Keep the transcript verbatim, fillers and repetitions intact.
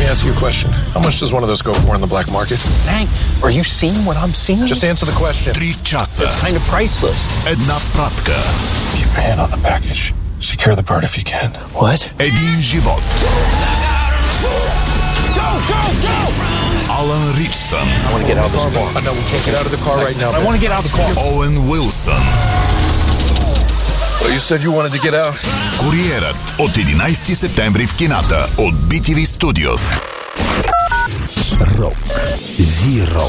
ask you a question. How much does one of those go for in the black market? Hank, are you seeing what I'm seeing? Just answer the question. Три часа. It's kind of priceless. Една пратка. Keep your hand on the package. Secure the bird if you can. What? Един живот. Go, go, go! Алан Ричсън. I want to get out of this car. I know we can't get out of the car right now. I want to get out of the car. Оуен Уилсън. Well, you said you wanted to get out. Куриерът от единайсети септември в кината от би ти ви Studios. Рок Зиро.